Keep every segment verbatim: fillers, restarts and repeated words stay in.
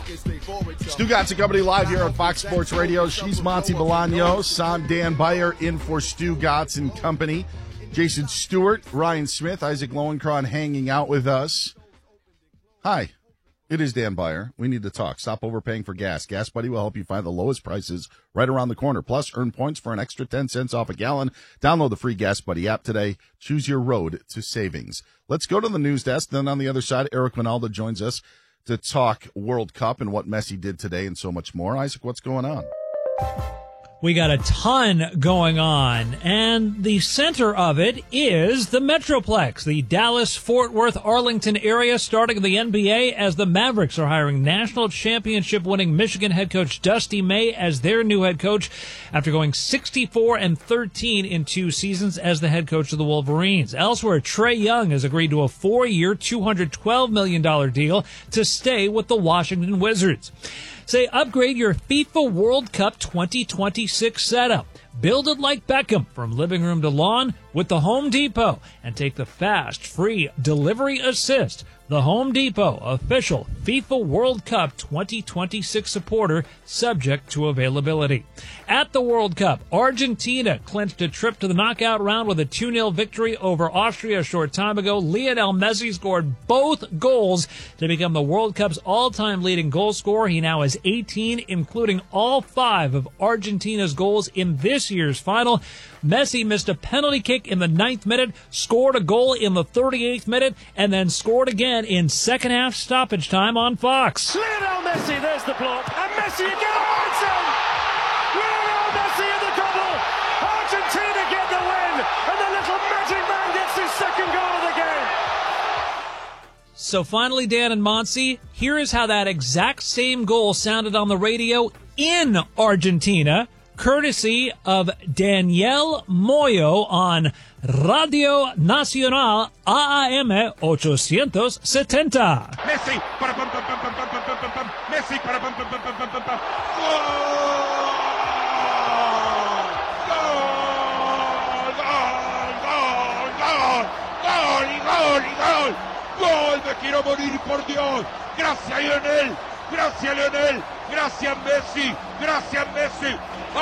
Stugotz and Company live here on Fox Sports Radio. She's Monty Bolaños. I'm Dan Beyer in for Stugotz and Company. Jason Stewart, Ryan Smith, Isaac Lowenkron hanging out with us. Hi, it is Dan Beyer. We need to talk. Stop overpaying for gas. Gas Buddy will help you find the lowest prices right around the corner. Plus, earn points for an extra ten cents off a gallon. Download the free Gas Buddy app today. Choose your road to savings. Let's go to the news desk. Then on the other side, Eric Wynalda joins us to talk World Cup and what Messi did today and so much more. Isaac, what's going on? We got a ton going on, and the center of it is the Metroplex, the Dallas-Fort Worth-Arlington area, starting the N B A as the Mavericks are hiring national championship-winning Michigan head coach Dusty May as their new head coach after going sixty-four and thirteen in two seasons as the head coach of the Wolverines. Elsewhere, Trae Young has agreed to a four-year, two hundred twelve million dollars deal to stay with the Washington Wizards. Say, upgrade your FIFA World Cup twenty twenty-six setup. Build it like Beckham from living room to lawn with the Home Depot and take the fast, free delivery assist. The Home Depot, official FIFA World Cup twenty twenty-six supporter, subject to availability. At the World Cup, Argentina clinched a trip to the knockout round with a two nil victory over Austria a short time ago. Lionel Messi scored both goals to become the World Cup's all-time leading goal scorer. He now has eighteen, including all five of Argentina's goals in this year's final. Messi missed a penalty kick in the ninth minute, scored a goal in the thirty-eighth minute, and then scored again in second half stoppage time on Fox. Lionel Messi, there's the block, and Messi again, it's in! Lionel Messi in the double! Argentina get the win, and the little magic man gets his second goal of the game! So finally, Dan and Monty, here is how that exact same goal sounded on the radio in Argentina, courtesy of Daniel Moyo on Radio Nacional A M eight seventy. Messi para pam pam pam pam pam pam pam pam. Messi para pam pam pam pam pam pam pam. Gol, gol, gol, gol, gol, gol, gol, gol. Me quiero morir, por Dios. Gracias, Lionel. Gracias, Lionel. Gracias, Messi. Gracias, Messi.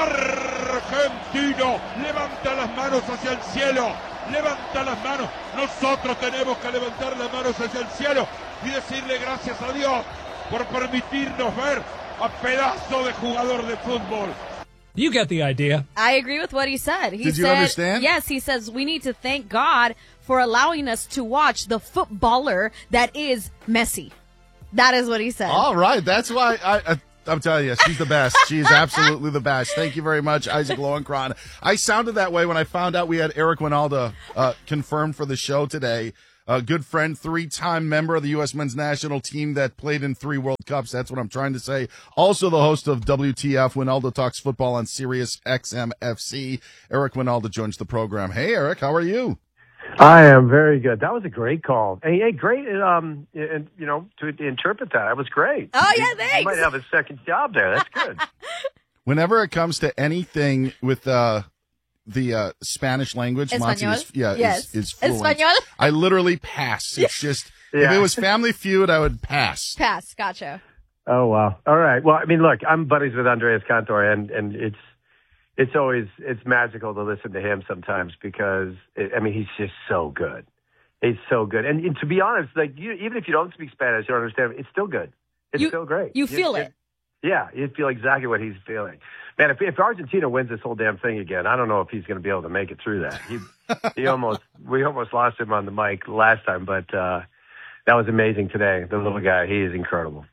Argentino, levanta las manos hacia el cielo, levanta las manos. Nosotros tenemos que levantar las manos hacia el cielo y decirle gracias a Dios por permitirnos ver a pedazo de jugador de fútbol. You get the idea. I agree with what he said. He Did you said, understand? Yes, he says we need to thank God for allowing us to watch the footballer that is Messi. That is what he said. All right, that's why I... I I'm telling you, she's the best. She is absolutely the best. Thank you very much, Isaac Lowenkron. I sounded that way when I found out we had Eric Wynalda uh, confirmed for the show today. A good friend, three-time member of the U S men's national team that played in three World Cups. That's what I'm trying to say. Also the host of W T F, Wynalda Talks Football on Sirius X M F C. Eric Wynalda joins the program. Hey, Eric, how are you? I am very good. That was a great call. Hey, hey great, um, and you know, to interpret that, that was great. Oh, yeah, thanks. You might have a second job there. That's good. Whenever it comes to anything with uh, the uh, Spanish language, Monty is, yeah, yes. is, is fluent. Espanol? I literally pass. It's just, Yeah. if it was Family Feud, I would pass. Pass, gotcha. Oh, wow. All right. Well, I mean, look, I'm buddies with Andreas Cantor, and, and it's, it's always, it's magical to listen to him sometimes because, it, I mean, he's just so good. He's so good. And, and to be honest, like, you, even if you don't speak Spanish, you don't understand, it's still good. It's You- still great. you feel it. Yeah, you feel exactly what he's feeling. Man, if, if Argentina wins this whole damn thing again, I don't know if he's going to be able to make it through that. He, he almost, we almost lost him on the mic last time, but uh, that was amazing today. The little guy, he is incredible.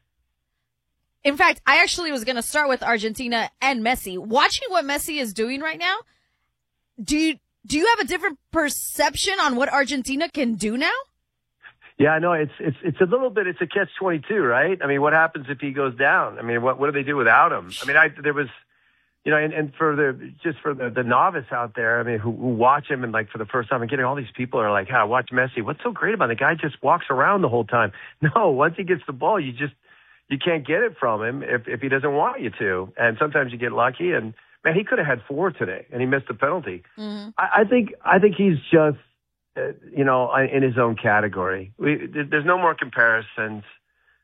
In fact, I actually was going to start with Argentina and Messi. Watching what Messi is doing right now, do you do you have a different perception on what Argentina can do now? Yeah, I know it's it's it's a little bit it's a catch twenty-two, right? I mean, what happens if he goes down? I mean, what what do they do without him? I mean, I there was, you know, and, and for the just for the, the novice out there, I mean, who, who watch him and like for the first time, and getting all these people are like, "How watch Messi? What's so great about it? The guy just walks around the whole time." No, once he gets the ball, you just you can't get it from him if if he doesn't want you to, and sometimes you get lucky. And man, he could have had four today, and he missed the penalty. Mm-hmm. I, I think I think he's just. Uh, you know, in his own category. We, there's no more comparisons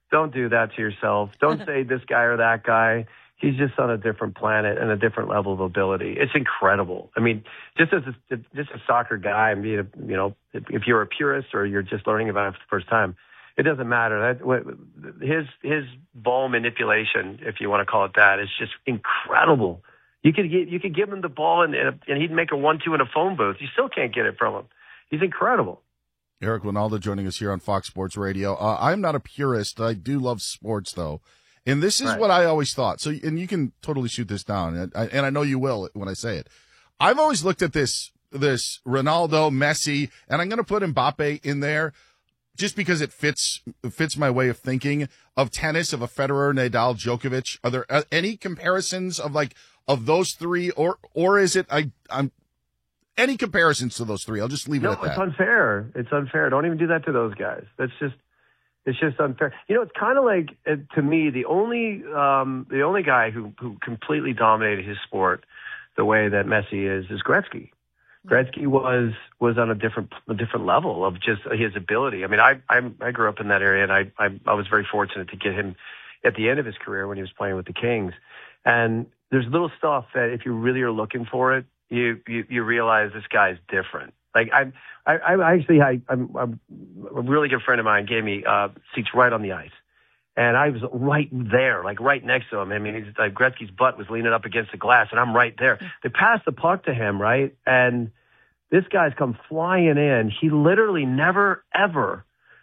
Don't do that to yourself. Don't say this guy or that guy. He's just on a different planet and a different level of ability. It's incredible. I mean, just as a, just a soccer guy, I mean, you know, if, if you're a purist or you're just learning about it for the first time, it doesn't matter. That his his ball manipulation, if you want to call it that, is just incredible. You could get, you could give him the ball and and he'd make a one-two in a phone booth. You still can't get it from him. He's incredible. Eric Wynalda joining us here on Fox Sports Radio. Uh, I'm not a purist. I do love sports, though. And this is right. what I always thought. So, and you can totally shoot this down, and I, and I know you will when I say it. I've always looked at this, this Ronaldo, Messi, and I'm going to put Mbappe in there just because it fits, fits my way of thinking of tennis, of a Federer, Nadal, Djokovic. Are there uh, any comparisons of like, of those three, or, or is it, I, I'm, any comparisons to those three? I'll just leave no, it at that. No, it's unfair. It's unfair. Don't even do that to those guys. That's just, it's just unfair. You know, it's kind of like, uh, to me, the only um, the only guy who, who completely dominated his sport the way that Messi is is Gretzky. Gretzky was was on a different a different level of just his ability. I mean, I I, I grew up in that area, and I, I I was very fortunate to get him at the end of his career when he was playing with the Kings. And there's little stuff that if you really are looking for it, you you, you realize this guy's different. Like I, I, I actually, I, I'm, I'm a really good friend of mine gave me uh, seats right on the ice, and I was right there, like right next to him. I mean, he's, like Gretzky's butt was leaning up against the glass, and I'm right there. They passed the puck to him, right, and this guy's come flying in. He literally never ever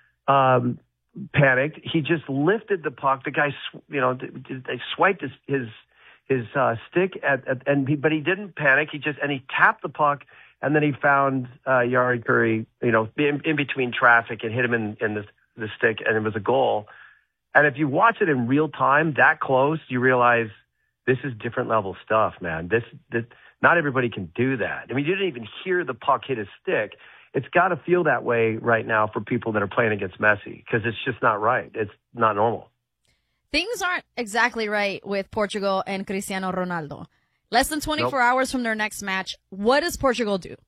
um, panicked. He just lifted the puck. The guy, you know, they swiped his his his uh, stick at, at and he, but he didn't panic. He just and he tapped the puck. And then he found uh, Jari Kurri, you know, in, in between traffic and hit him in, in the, the stick, and it was a goal. And if you watch it in real time, that close, you realize this is different level stuff, man. This, this not everybody can do that. I mean, you didn't even hear the puck hit his stick. It's got to feel that way right now for people that are playing against Messi because it's just not right. It's not normal. Things aren't exactly right with Portugal and Cristiano Ronaldo. Less than twenty-four nope. hours from their next match. What does Portugal do?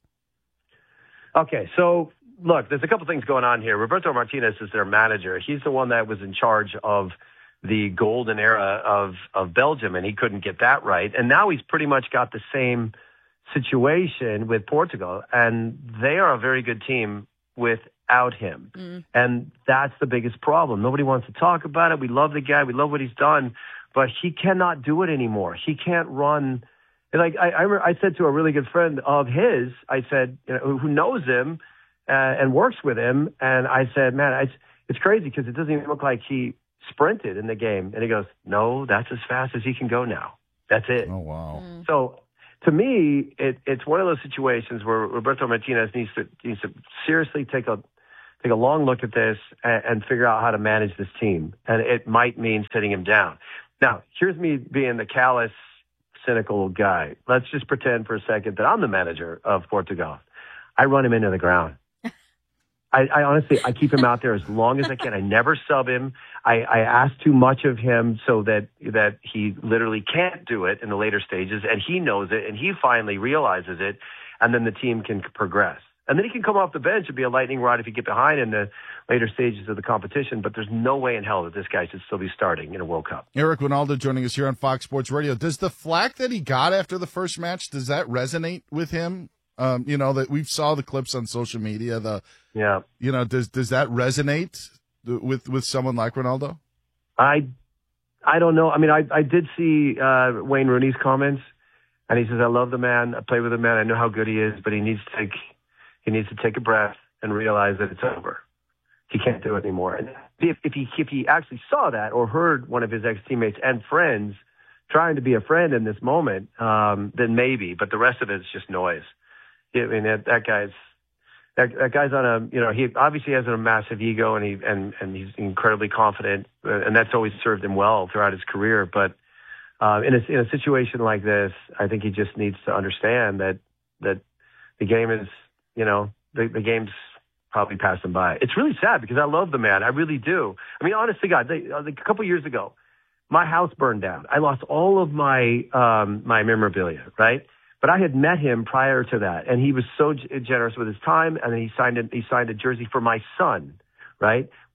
Okay, so look, there's a couple things going on here. Roberto Martinez is their manager. He's the one that was in charge of the golden era of, of Belgium, and he couldn't get that right. And now he's pretty much got the same situation with Portugal, and they are a very good team without him. Mm. And that's the biggest problem. Nobody wants to talk about it. We love the guy. We love what he's done. But he cannot do it anymore. He can't run. Like I, I, I said to a really good friend of his, I said, you know, who knows him uh, and works with him, and I said, man, it's it's crazy because it doesn't even look like he sprinted in the game. And he goes, no, that's as fast as he can go now. That's it. Oh wow. Mm. So to me, it, it's one of those situations where Roberto Martinez needs to needs to seriously take a take a long look at this and, and figure out how to manage this team, and it might mean sitting him down. Now, here's me being the callous, cynical guy. Let's just pretend for a second that I'm the manager of Portugal. I run him into the ground. I, I honestly, I keep him out there as long as I can. I never sub him. I, I ask too much of him so that, that he literally can't do it in the later stages, and he knows it, and he finally realizes it, and then the team can progress. And then he can come off the bench and be a lightning rod if you get behind in the later stages of the competition. But there's no way in hell that this guy should still be starting in a World Cup. Eric Wynalda joining us here on Fox Sports Radio. Does the flack that he got after the first match, does that resonate with him? Um, you know, that we saw the clips on social media. The yeah, you know, does does that resonate with with someone like Ronaldo? I I don't know. I mean, I I did see uh, Wayne Rooney's comments, and he says, "I love the man. I play with the man. I know how good he is, but he needs to take." He needs to take a breath and realize that it's over. He can't do it anymore. And if, if he if he actually saw that or heard one of his ex-teammates and friends trying to be a friend in this moment, um, then maybe. But the rest of it is just noise. I mean, that, that guy's that, that guy's on a you know he obviously has a massive ego and he and and he's incredibly confident, and that's always served him well throughout his career. But uh, in a in a situation like this, I think he just needs to understand that that the game is. You know, the, the game's probably passed him by. It's really sad because I love the man. I really do. I mean, honest to God, they, uh, a couple years ago, my house burned down. I lost all of my um, my memorabilia, right? But I had met him prior to that, and he was so g- generous with his time, and he signed a, he signed a jersey for my son, right?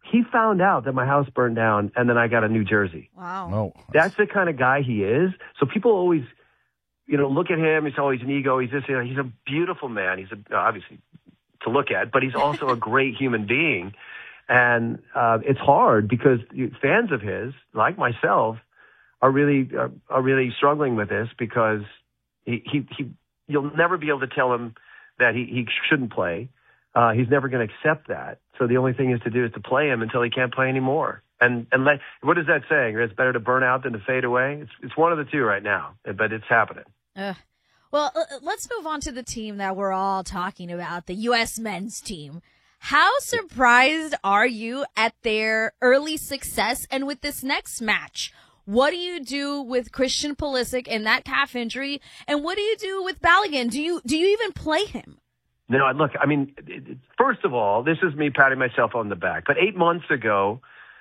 He found out that my house burned down, and then I got a new jersey. Wow. Oh, That's the kind of guy he is. So people always, you know, look at him. He's always an ego. He's this. You know, he's a beautiful man. He's a, obviously to look at, but he's also a great human being. And uh, it's hard because fans of his, like myself, are really uh, are really struggling with this because he, he he you'll never be able to tell him that he, he shouldn't play. Uh, he's never going to accept that. So the only thing is to do is to play him until he can't play anymore. And and let, what is that saying? It's better to burn out than to fade away. It's it's one of the two right now, but it's happening. Uh, well, uh, let's move on to the team that we're all talking about, the U S men's team. How surprised are you at their early success? And with this next match, what do you do with Christian Pulisic and that calf injury? And what do you do with Balogun? Do you do you even play him? No, look, I mean, it, it, first of all, this is me patting myself on the back. But eight months ago,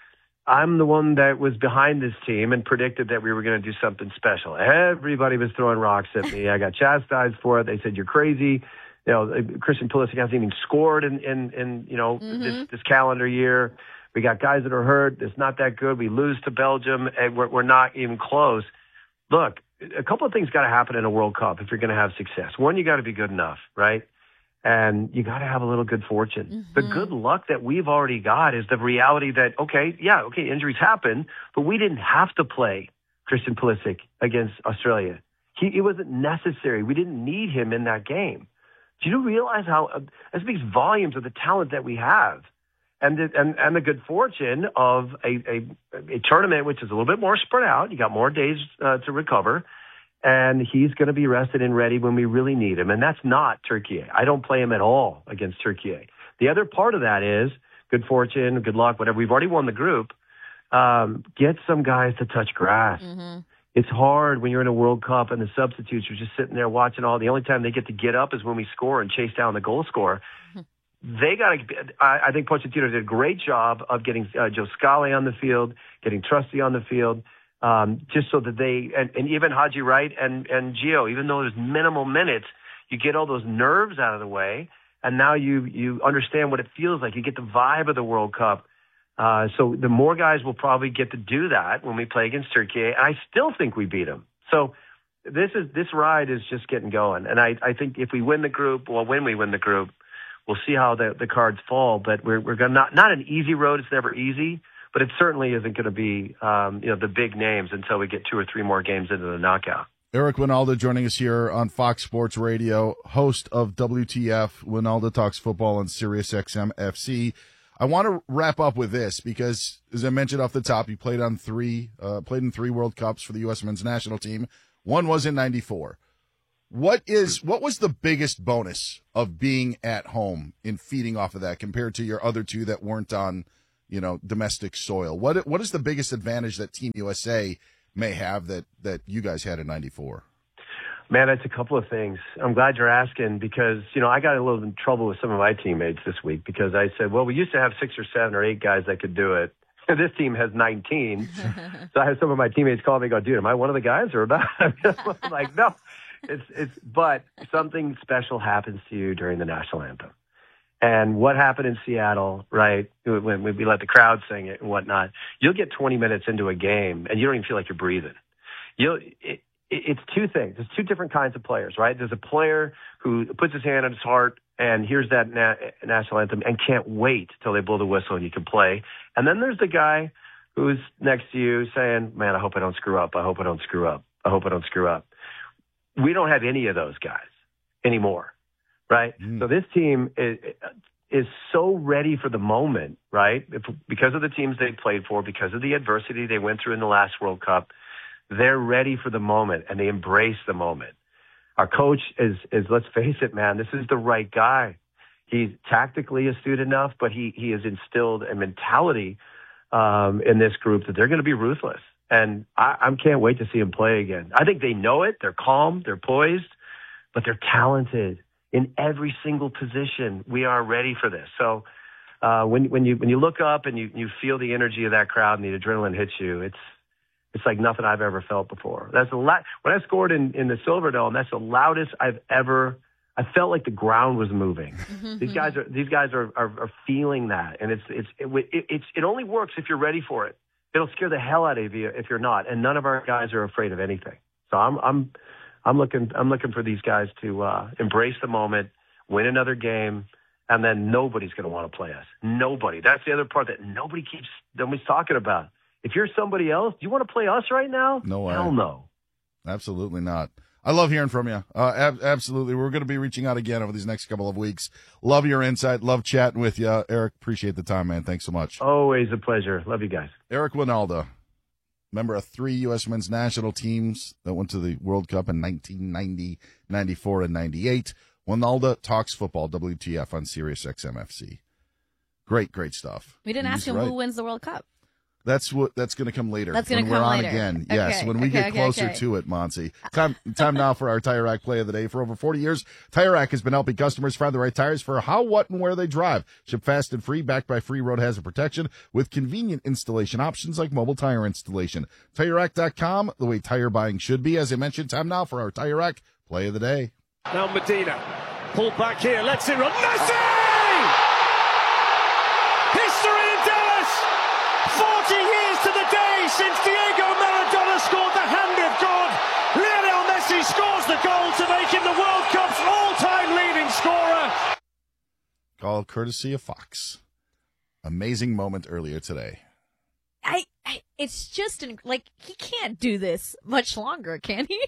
I'm the one that was behind this team and predicted that we were going to do something special. Everybody was throwing rocks at me. I got chastised for it. They said, you're crazy. You know, Christian Pulisic hasn't even scored in, in, in you know, mm-hmm. this, this calendar year. We got guys that are hurt. It's not that good. We lose to Belgium, and we're, we're not even close. Look, a couple of things got to happen in a World Cup if you're going to have success. One, you got to be good enough, right? And you got to have a little good fortune. Mm-hmm. The good luck that we've already got is the reality that, okay, yeah, okay, injuries happen, but we didn't have to play Christian Pulisic against Australia. He, it wasn't necessary. We didn't need him in that game. Do you realize how uh, that speaks volumes of the talent that we have, and the, and and the good fortune of a, a a tournament which is a little bit more spread out. You got more days uh, to recover, and he's going to be rested and ready when we really need him. And that's not Turkey. I don't play him at all against Turkey. The other part of that is good fortune, good luck, whatever. We've already won the group. Um, get some guys to touch grass. Mm-hmm. It's hard when you're in a World Cup and the substitutes are just sitting there watching all. The only time they get to get up is when we score and chase down the goal scorer. Mm-hmm. They got to. I, I think Pochettino did a great job of getting uh, Joe Scally on the field, getting Trusty on the field, um, just so that they and, and even Haji Wright and and Gio. Even though there's minimal minutes, you get all those nerves out of the way, and now you you understand what it feels like. You get the vibe of the World Cup. Uh, so the more guys will probably get to do that when we play against Turkey. And I still think we beat them. So this is this ride is just getting going. And I, I think if we win the group, well, when we win the group, we'll see how the, the cards fall. But we're we're gonna not not an easy road. It's never easy, but it certainly isn't going to be um, you know the big names until we get two or three more games into the knockout. Eric Wynalda joining us here on Fox Sports Radio, host of W T F. Wynalda Talks Football on Sirius X M F C. I want to wrap up with this because, as I mentioned off the top, you played on three, uh, played in three World Cups for the U S men's national team. One was in ninety-four. What is what was the biggest bonus of being at home in feeding off of that compared to your other two that weren't on, you know, domestic soil? What what is the biggest advantage that Team U S A may have that that you guys had in ninety-four? Man, it's a couple of things. I'm glad you're asking because, you know, I got a little in trouble with some of my teammates this week because I said, well, we used to have six or seven or eight guys that could do it. This team has nineteen. So I had some of my teammates call me and go, dude, am I one of the guys or not? I'm like, no. It's, it's, but something special happens to you during the national anthem. And what happened in Seattle, right, when we let the crowd sing it and whatnot, you'll get twenty minutes into a game and you don't even feel like you're breathing. You'll, it, It's two things. There's two different kinds of players, right? There's a player who puts his hand on his heart and hears that na- national anthem and can't wait till they blow the whistle and you can play. And then there's the guy who's next to you saying, man, I hope I don't screw up. I hope I don't screw up. I hope I don't screw up. We don't have any of those guys anymore, right? Mm. So this team is, is so ready for the moment, right? If, because of the teams they played for, because of the adversity they went through in the last World Cup, they're ready for the moment, and they embrace the moment. Our coach is, is let's face it, man, this is the right guy. He's tactically astute enough, but he, he has instilled a mentality um, in this group that they're going to be ruthless. And I, I can't wait to see him play again. I think they know it. They're calm. They're poised, but they're talented in every single position. We are ready for this. So uh, when, when, you, when you look up and you, you feel the energy of that crowd and the adrenaline hits you, it's, It's like nothing I've ever felt before. That's a lot. When I scored in, in the Silverdome, that's the loudest I've ever I felt like the ground was moving. Mm-hmm. These guys are these guys are, are are feeling that, and it's it's it, it, it's it only works if you're ready for it. It'll scare the hell out of you if you're not, and none of our guys are afraid of anything. So I'm I'm I'm looking I'm looking for these guys to uh, embrace the moment, win another game, and then nobody's going to want to play us. Nobody. That's the other part that nobody keeps nobody's talking about. If you're somebody else, do you want to play us right now? No way. Hell no. Absolutely not. I love hearing from you. Uh, ab- absolutely. We're going to be reaching out again over these next couple of weeks. Love your insight. Love chatting with you. Eric, appreciate the time, man. Thanks so much. Always a pleasure. Love you guys. Eric Wynalda, member of three U S men's national teams that went to the World Cup in nineteen ninety, ninety-four, and ninety-eight. Wynalda talks football, W T F on Sirius X M F C. Great, great stuff. We didn't He's ask him right. who wins the World Cup. That's what. That's going to come later. That's going when to come we're on later. again. Okay, Yes, when we okay, get okay, closer okay. to it, Monty. Time, time now for our Tire Rack play of the day. For over forty years, Tire Rack has been helping customers find the right tires for how, what, and where they drive. Ship fast and free, backed by free road hazard protection with convenient installation options like mobile tire installation. Tire Rack dot com, the way tire buying should be. As I mentioned, time now for our Tire Rack play of the day. Now Medina, pulled back here, lets it run. Messi! History in Dallas! forty years to the day since Diego Maradona scored the hand of God. Lionel Messi scores the goal to make him the World Cup's all-time leading scorer. Call courtesy of Fox. Amazing moment earlier today. I, I it's just an, like he can't do this much longer, can he?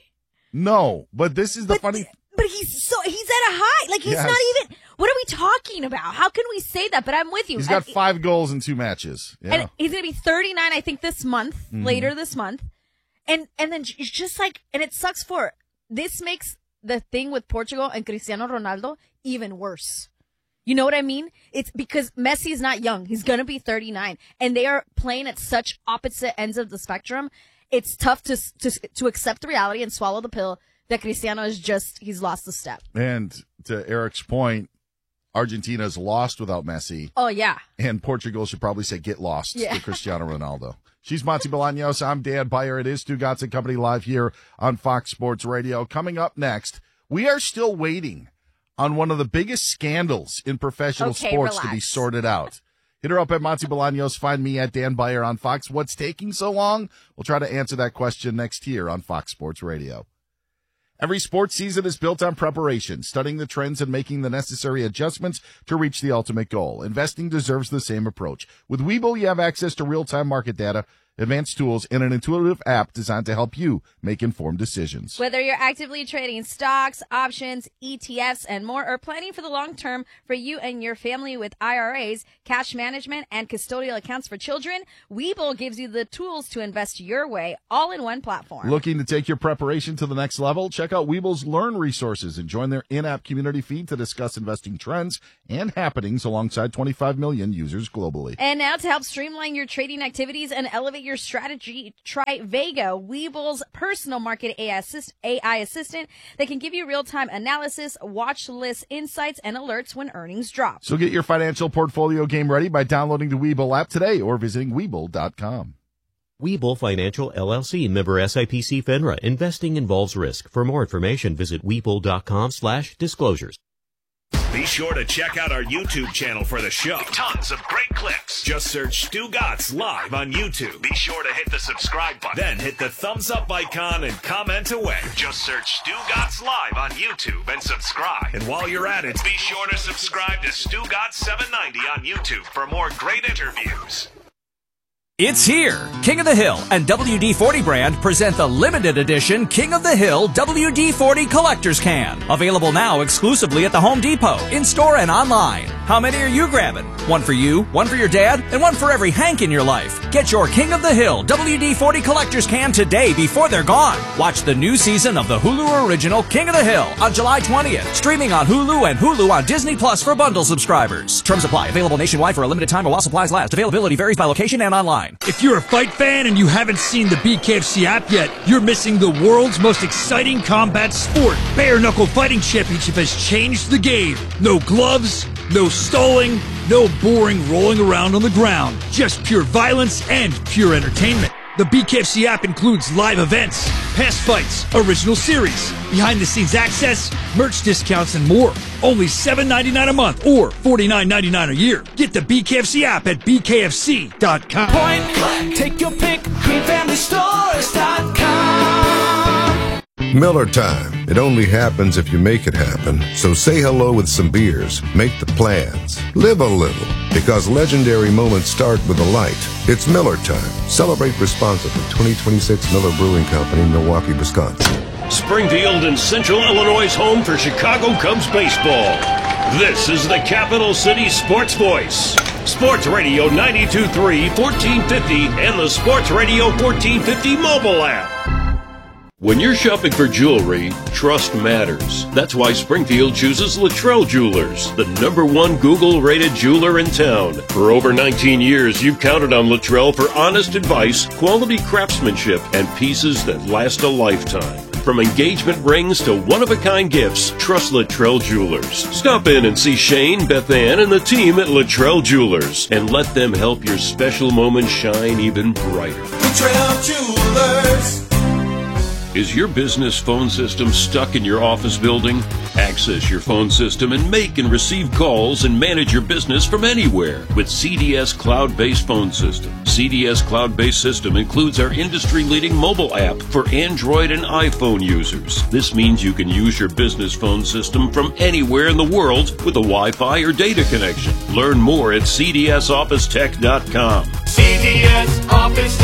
No, but this is the but, funny. But he's so he's at a high. Like he's Yes. not even. What are we talking about? How can we say that? But I'm with you. He's got I- five goals in two matches. Yeah. And he's going to be thirty-nine, I think, this month, Mm-hmm. later this month. And and then it's just like, and it sucks for, this makes the thing with Portugal and Cristiano Ronaldo even worse. You know what I mean? It's because Messi is not young. He's going to be thirty-nine. And they are playing at such opposite ends of the spectrum. It's tough to, to, to accept the reality and swallow the pill that Cristiano is just, he's lost the step. And to Eric's point, Argentina's lost without Messi, Oh, yeah. and Portugal should probably say get lost Yeah. to Cristiano Ronaldo. She's Monty Bolaños. I'm Dan Beyer. It is Stu Gatz and Company live here on Fox Sports Radio. Coming up next, we are still waiting on one of the biggest scandals in professional Okay, sports to be relax. sorted out. Hit her up at Monty Bolaños. Find me at Dan Beyer on Fox. What's taking so long? We'll try to answer that question next here on Fox Sports Radio. Every sports season is built on preparation, studying the trends and making the necessary adjustments to reach the ultimate goal. Investing deserves the same approach. With Webull, you have access to real-time market data, advanced tools, and an intuitive app designed to help you make informed decisions. Whether you're actively trading stocks, options, E T Fs, and more, or planning for the long term for you and your family with I R As, cash management, and custodial accounts for children, Webull gives you the tools to invest your way, all in one platform. Looking to take your preparation to the next level? Check out Webull's Learn resources and join their in-app community feed to discuss investing trends and happenings alongside twenty-five million users globally. And now to help streamline your trading activities and elevate your strategy, try Vega, Webull's personal market A I, assist- A I assistant that can give you real-time analysis, watch list insights, and alerts when earnings drop. So get your financial portfolio game ready by downloading the Webull app today or visiting Webull dot com. Webull Financial, L L C, member S I P C FINRA. Investing involves risk. For more information, visit Webull dot com slash disclosures. Be sure to check out our YouTube channel for the show. Tons of great clips. Just search Stu Gatz live on YouTube. Be sure to hit the subscribe button. Then hit the thumbs up icon and comment away. Just search Stu Gatz live on YouTube and subscribe. And while you're at it, be sure to subscribe to Stu Gatz seven ninety on YouTube for more great interviews. It's here! King of the Hill and W D forty brand present the limited edition King of the Hill W D forty Collector's Can. Available now exclusively at the Home Depot, in-store and online. How many are you grabbing? One for you, one for your dad, and one for every Hank in your life. Get your King of the Hill W D forty Collector's Can today before they're gone. Watch the new season of the Hulu original King of the Hill on July twentieth. Streaming on Hulu and Hulu on Disney Plus for bundle subscribers. Terms apply. Available nationwide for a limited time or while supplies last. Availability varies by location and online. If you're a fight fan and you haven't seen the B K F C app yet, you're missing the world's most exciting combat sport. Bare Knuckle Fighting Championship has changed the game. No gloves, no stalling, no boring rolling around on the ground. Just pure violence and pure entertainment. The B K F C app includes live events, past fights, original series, behind-the-scenes access, merch discounts, and more. Only seven dollars and ninety-nine cents a month or forty-nine dollars and ninety-nine cents a year. Get the B K F C app at B K F C dot com. Point click, take your pick, green family stores dot com. Miller time. It only happens if you make it happen. So say hello with some beers. Make the plans. Live a little. Because legendary moments start with a light. It's Miller time. Celebrate responsibly. twenty twenty-six Miller Brewing Company, Milwaukee, Wisconsin. Springfield and Central Illinois' home for Chicago Cubs baseball. This is the Capital City Sports Voice. Sports Radio ninety-two point three, fourteen fifty, and the Sports Radio fourteen fifty mobile app. When you're shopping for jewelry, trust matters. That's why Springfield chooses Luttrell Jewelers, the number one Google-rated jeweler in town. For over nineteen years, you've counted on Luttrell for honest advice, quality craftsmanship, and pieces that last a lifetime. From engagement rings to one-of-a-kind gifts, trust Luttrell Jewelers. Stop in and see Shane, Beth Ann, and the team at Luttrell Jewelers, and let them help your special moments shine even brighter. Luttrell Jewelers. Is your business phone system stuck in your office building? Access your phone system and make and receive calls and manage your business from anywhere with C D S Cloud-Based Phone System. C D S Cloud-Based System includes our industry-leading mobile app for Android and iPhone users. This means you can use your business phone system from anywhere in the world with a Wi-Fi or data connection. Learn more at C D S office tech dot com. C D S Office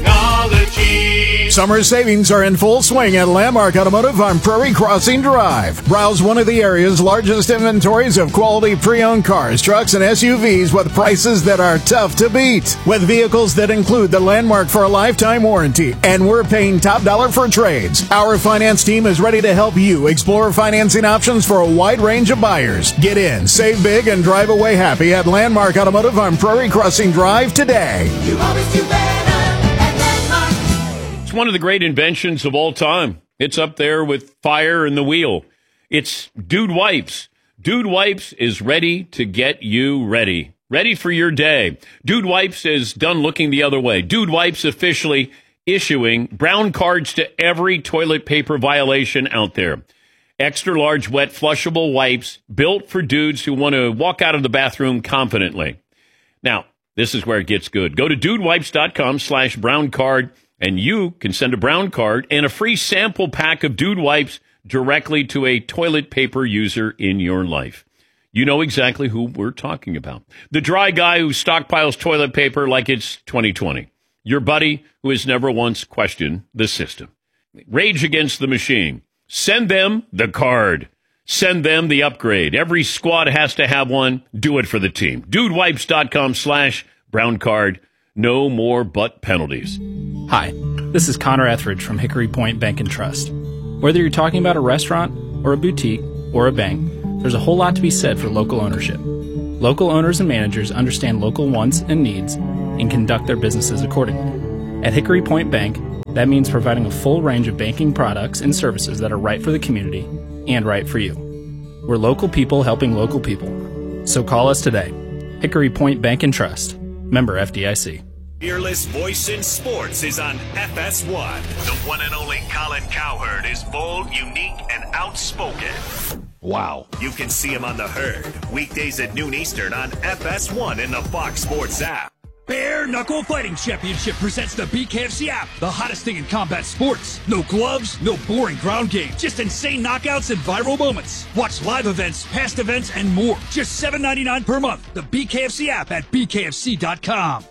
Technology. Summer savings are in full swing at Landmark Automotive on Prairie Crossing Drive. Browse one of the area's largest inventories of quality pre-owned cars, trucks, and S U Vs with prices that are tough to beat. With vehicles that include the Landmark for a lifetime warranty, and we're paying top dollar for trades. Our finance team is ready to help you explore financing options for a wide range of buyers. Get in, save big, and drive away happy at Landmark Automotive on Prairie Crossing Drive today. You always do better at Landmark. It's one of the great inventions of all time. It's up there with fire and the wheel. It's Dude Wipes. Dude Wipes is ready to get you ready. Ready for your day. Dude Wipes is done looking the other way. Dude Wipes officially issuing brown cards to every toilet paper violation out there. Extra large wet flushable wipes built for dudes who want to walk out of the bathroom confidently. Now, this is where it gets good. Go to dudewipes.com slash brown card and you can send a brown card and a free sample pack of Dude Wipes directly to a toilet paper user in your life. You know exactly who we're talking about. The dry guy who stockpiles toilet paper like it's twenty twenty. Your buddy who has never once questioned the system. Rage against the machine. Send them the card. Send them the upgrade. Every squad has to have one. Do it for the team. Dudewipes.com slash brown card. No more butt penalties. Hi, this is Connor Etheridge from Hickory Point Bank and Trust. Whether you're talking about a restaurant or a boutique or a bank, there's a whole lot to be said for local ownership. Local owners and managers understand local wants and needs and conduct their businesses accordingly. At Hickory Point Bank, that means providing a full range of banking products and services that are right for the community and right for you. We're local people helping local people. So call us today. Hickory Point Bank and Trust. Member F D I C. Fearless voice in sports is on F S one. The one and only Colin Cowherd is bold, unique, and outspoken. Wow. You can see him on The Herd, weekdays at noon Eastern on F S one in the Fox Sports app. Bare Knuckle Fighting Championship presents the B K F C app, the hottest thing in combat sports. No gloves, no boring ground game, just insane knockouts and viral moments. Watch live events, past events, and more. Just seven dollars and ninety-nine cents per month. The B K F C app at B K F C dot com.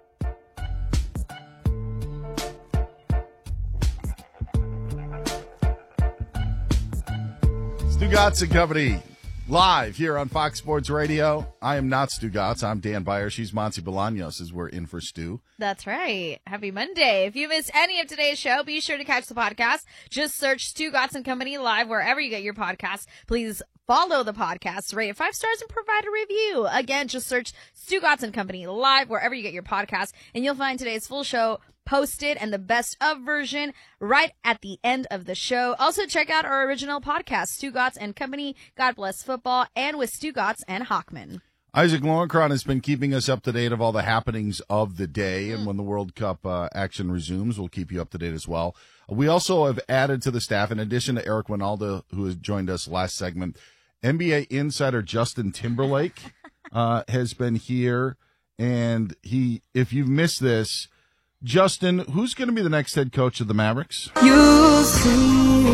Stugotz and Company, live here on Fox Sports Radio. I am not Stugotz. I'm Dan Byer. She's Monty Bolaños as we're in for Stu. That's right. Happy Monday. If you missed any of today's show, be sure to catch the podcast. Just search Stugotz and Company live wherever you get your podcasts. Please follow the podcast, rate it five stars, and provide a review. Again, just search Stugotz and Company live wherever you get your podcasts, and you'll find today's full show posted and the best of version right at the end of the show. Also, check out our original podcast, Stugotz and Company, God Bless Football, and with Stugotz and Hockman. Isaac Lowenkron has been keeping us up to date of all the happenings of the day, Mm. and when the World Cup uh, action resumes, we'll keep you up to date as well. We also have added to the staff, in addition to Eric Winalda, who has joined us last segment, N B A insider Justin Timberlake uh, has been here, and he, if you've missed this, Justin, who's going to be the next head coach of the Mavericks? You see,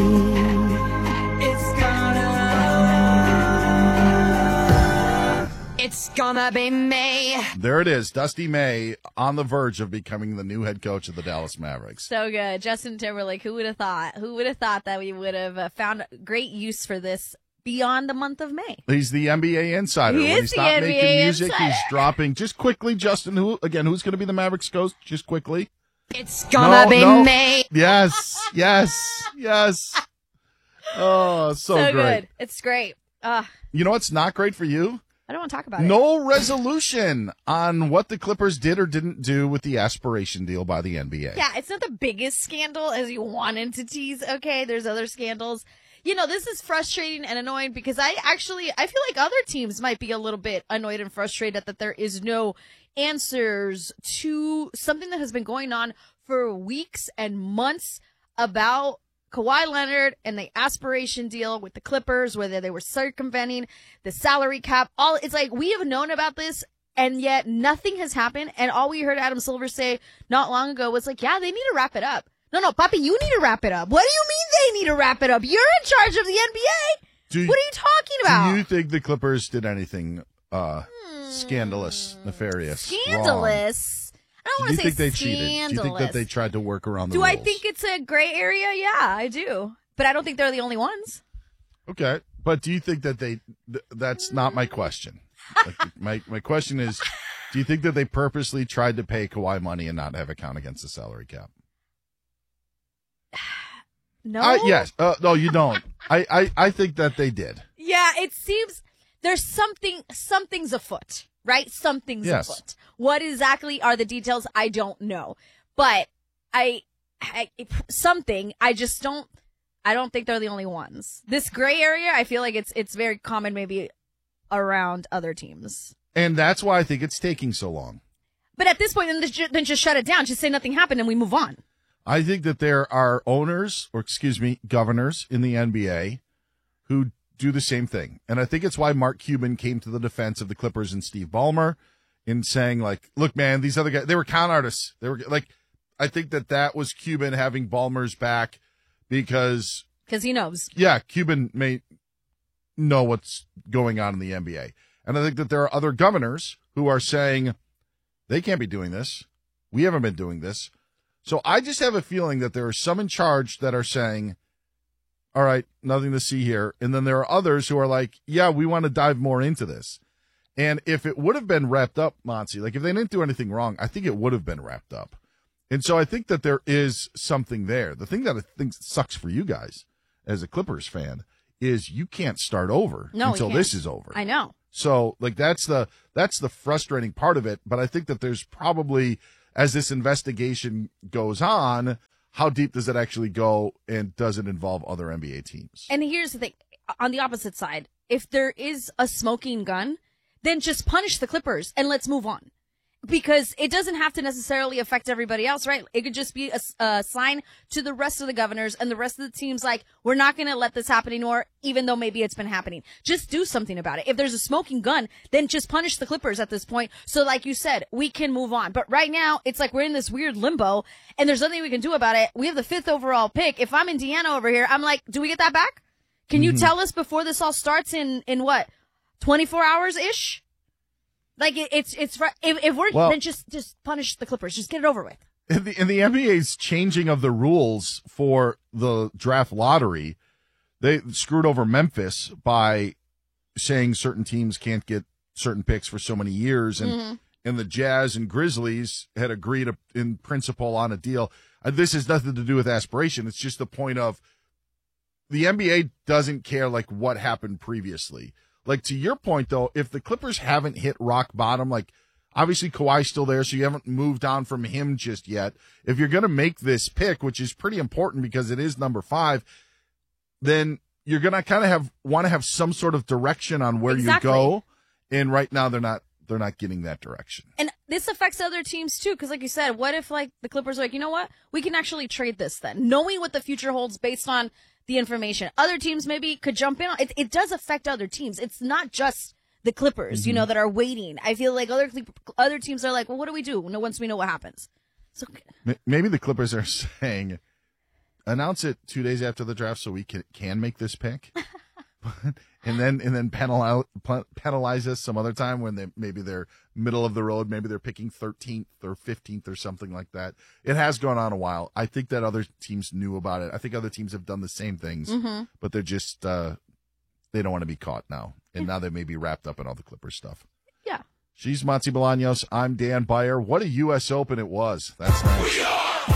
it's gonna, it's gonna be me. There it is, Dusty May on the verge of becoming the new head coach of the Dallas Mavericks. So good. Justin Timberlake, who would have thought? Who would have thought that we would have uh, found great use for this beyond the month of May? He's the N B A insider. He when is he's the not N B A making music, insider. he's dropping. Just quickly, Justin, who again, who's going to be the Mavericks coach? Just quickly. It's gonna No, be no. me. Yes, yes, yes. Oh, so, So great. good. It's great. Uh, You know what's not great for you? I don't want to talk about it. No resolution on what the Clippers did or didn't do with the aspiration deal by the N B A. Yeah, it's not the biggest scandal as you wanted to tease. Okay, there's other scandals. You know, this is frustrating and annoying because I actually, I feel like other teams might be a little bit annoyed and frustrated that there is no answers to something that has been going on for weeks and months about Kawhi Leonard and the aspiration deal with the Clippers, whether they were circumventing the salary cap. All it's like we have known about this, and yet nothing has happened. And all we heard Adam Silver say not long ago was like, "Yeah, they need to wrap it up." No, no, Papi, you need to wrap it up. What do you mean they need to wrap it up? You're in charge of the N B A. Do- what are you talking about? Do you think the Clippers did anything uh, scandalous, nefarious, wrong? Scandalous. I don't Do want you to say think they scandalous. cheated? Do you think that they tried to work around the Do rules? I think it's a gray area? Yeah, I do. But I don't think they're the only ones. Okay, but do you think that they? Th- that's not my question. Like, my my question is, do you think that they purposely tried to pay Kawhi money and not have it count against the salary cap? No. Uh, yes. Uh, no, you don't. I, I I think that they did. Yeah, it seems there's something, something's afoot, right? Something's Yes. afoot. What exactly are the details? I don't know. But I, I, something, I just don't, I don't think they're the only ones. This gray area, I feel like it's, it's very common maybe around other teams. And that's why I think it's taking so long. But at this point, then just, then just shut it down. Just say nothing happened and we move on. I think that there are owners, or excuse me, governors in the N B A who do the same thing. And I think it's why Mark Cuban came to the defense of the Clippers and Steve Ballmer in saying, like, look, man, these other guys, they were con artists. They were like, I think that that was Cuban having Ballmer's back because, Because he knows. yeah, Cuban may know what's going on in the N B A. And I think that there are other governors who are saying they can't be doing this. We haven't been doing this. So I just have a feeling that there are some in charge that are saying, all right, nothing to see here. And then there are others who are like, yeah, we want to dive more into this. And if it would have been wrapped up, Monty, like if they didn't do anything wrong, I think it would have been wrapped up. And so I think that there is something there. The thing that I think sucks for you guys as a Clippers fan is you can't start over No, we until can't. this is over. I know. So like that's the that's the frustrating part of it. But I think that there's probably, as this investigation goes on, how deep does it actually go, and does it involve other N B A teams? And here's the thing. On the opposite side, if there is a smoking gun, then just punish the Clippers and let's move on. Because it doesn't have to necessarily affect everybody else, right? It could just be a, a sign to the rest of the governors and the rest of the teams like, we're not going to let this happen anymore, even though maybe it's been happening. Just do something about it. If there's a smoking gun, then just punish the Clippers at this point. So like you said, we can move on. But right now, it's like we're in this weird limbo and there's nothing we can do about it. We have the fifth overall pick. If I'm Indiana over here, I'm like, do we get that back? Can you Mhm. tell us before this all starts in, in what, twenty-four hours ish? Like it, it's, it's, fr- if, if we're, Well- then just, just punish the Clippers. Just get it over with. In the, in the N B A's changing of the rules for the draft lottery, they screwed over Memphis by saying certain teams can't get certain picks for so many years. And, Mhm. and the Jazz and Grizzlies had agreed in principle on a deal. Uh, this has nothing to do with aspiration. It's just the point of the N B A doesn't care like what happened previously. Like to your point though, if the Clippers haven't hit rock bottom, like obviously Kawhi's still there, so you haven't moved on from him just yet. If you're going to make this pick, which is pretty important because it is number five, then you're going to kind of have want to have some sort of direction on where Exactly. you go. And right now they're not they're not getting that direction. And this affects other teams too, because like you said, what if like the Clippers are like, you know what, we can actually trade this then, knowing what the future holds based on the information. Other teams maybe could jump in on it. It does affect other teams. It's not just the Clippers, mm-hmm. you know, that are waiting. I feel like other other teams are like, well, what do we do once we know what happens? So maybe the Clippers are saying, announce it two days after the draft so we can can make this pick. And then and then penalize, penalize us some other time when they maybe they're middle of the road, maybe they're picking thirteenth or fifteenth or something like that. It has gone on a while. I think that other teams knew about it. I think other teams have done the same things, mm-hmm. but they're just uh, they don't want to be caught now. And now they may be wrapped up in all the Clippers stuff. Yeah. She's Monty Bolaños. I'm Dan Beyer. What a U S Open it was. That's nice.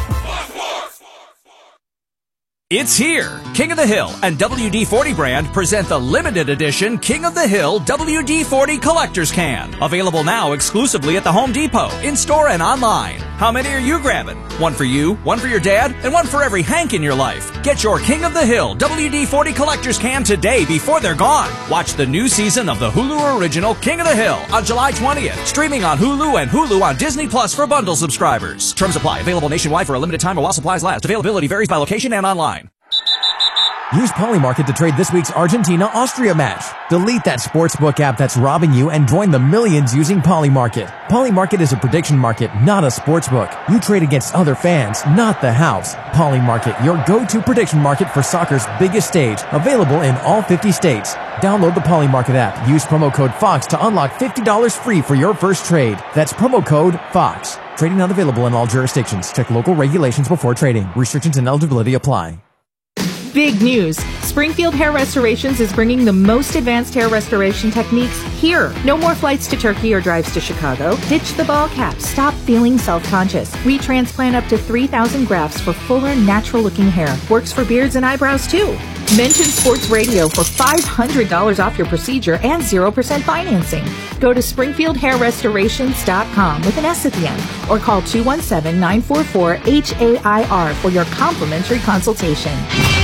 It's here. King of the Hill and W D forty brand present the limited edition King of the Hill W D forty Collector's Can. Available now exclusively at the Home Depot, in-store and online. How many are you grabbing? One for you, one for your dad, and one for every Hank in your life. Get your King of the Hill W D forty Collector's Can today before they're gone. Watch the new season of the Hulu original King of the Hill on July twentieth. Streaming on Hulu and Hulu on Disney Plus for bundle subscribers. Terms apply. Available nationwide for a limited time or while supplies last. Availability varies by location and online. Use Polymarket to trade this week's Argentina-Austria match. Delete that sportsbook app that's robbing you and join the millions using Polymarket. Polymarket is a prediction market, not a sportsbook. You trade against other fans, not the house. Polymarket, your go-to prediction market for soccer's biggest stage. Available in all fifty states. Download the Polymarket app. Use promo code FOX to unlock fifty dollars free for your first trade. That's promo code FOX. Trading not available in all jurisdictions. Check local regulations before trading. Restrictions and eligibility apply. Big news. Springfield Hair Restorations is bringing the most advanced hair restoration techniques here. No more flights to Turkey or drives to Chicago. Ditch the ball cap. Stop feeling self-conscious. We transplant up to three thousand grafts for fuller, natural-looking hair. Works for beards and eyebrows, too. Mention Sports Radio for five hundred dollars off your procedure and zero percent financing. Go to springfield hair restorations dot com with an S at the end or call two one seven, nine four four, H A I R for your complimentary consultation.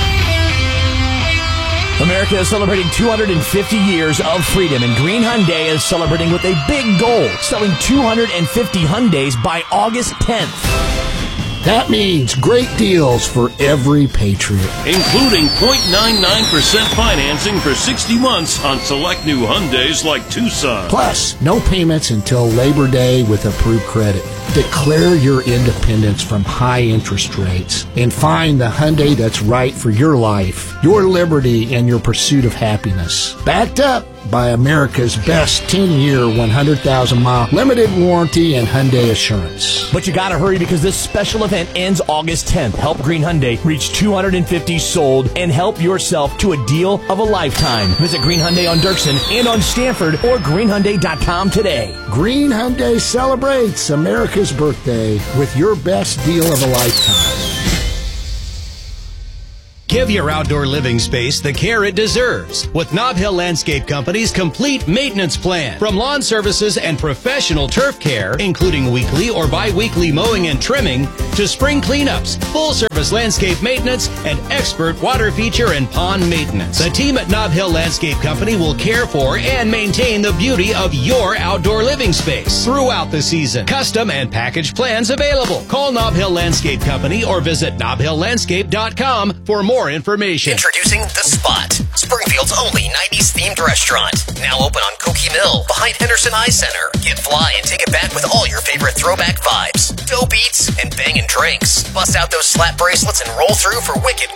America is celebrating two hundred fifty years of freedom, and Green Hyundai is celebrating with a big goal, selling two hundred fifty Hyundais by August tenth. That means great deals for every Patriot. Including zero point nine nine percent financing for sixty months on select new Hyundais like Tucson. Plus, no payments until Labor Day with approved credit. Declare your independence from high interest rates and find the Hyundai that's right for your life, your liberty, and your pursuit of happiness. Backed up by America's best ten-year, one hundred thousand mile limited warranty and Hyundai Assurance. But you gotta hurry because this special event ends August tenth. Help Green Hyundai reach two hundred fifty sold and help yourself to a deal of a lifetime. Visit Green Hyundai on Dirksen and on Stanford or green hyundai dot com today. Green Hyundai celebrates America's birthday with your best deal of a lifetime. Give your outdoor living space the care it deserves with Nob Hill Landscape Company's complete maintenance plan. From lawn services and professional turf care, including weekly or bi-weekly mowing and trimming, to spring cleanups, full-service landscape maintenance, and expert water feature and pond maintenance. The team at Nob Hill Landscape Company will care for and maintain the beauty of your outdoor living space throughout the season. Custom and package plans available. Call Nob Hill Landscape Company or visit nob hill landscape dot com for more information. Introducing The Spot, Springfield's only nineties themed restaurant. Now open on Cokie Mill, behind Henderson Eye Center. Get fly and take it back with all your favorite throwback vibes, dope beats, and bangin' drinks. Bust out those slap bracelets and roll through for wicked